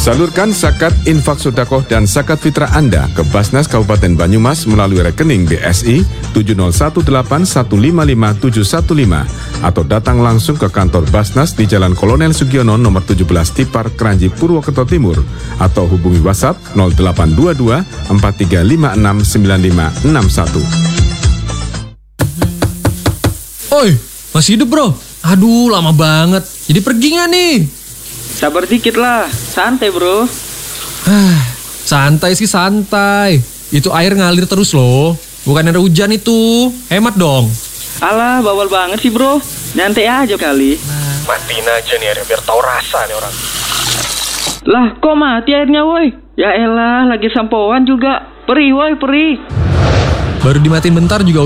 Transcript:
Salurkan zakat, infak sedekah dan zakat fitrah Anda ke Basnas Kabupaten Banyumas melalui rekening BSI 70181555715 atau datang langsung ke kantor Basnas di Jalan Kolonel Sugiono nomor 17 Tipar, Kranji, Purwokerto Timur atau hubungi WhatsApp 0822 4356 9561. Oi, masih hidup bro? Aduh, lama banget. Jadi pergi nggak nih? Sabar dikit lah, santai bro. Santai sih santai. Itu air ngalir terus loh. Bukan ada hujan itu. Hemat dong. Alah, bawal banget sih bro. Nyantai aja kali. Matiin aja nih airnya biar tahu rasa nih orang. Lah, kok mati airnya woi? Ya elah, lagi sampoan juga. Perih woi, perih. Baru dimatiin bentar juga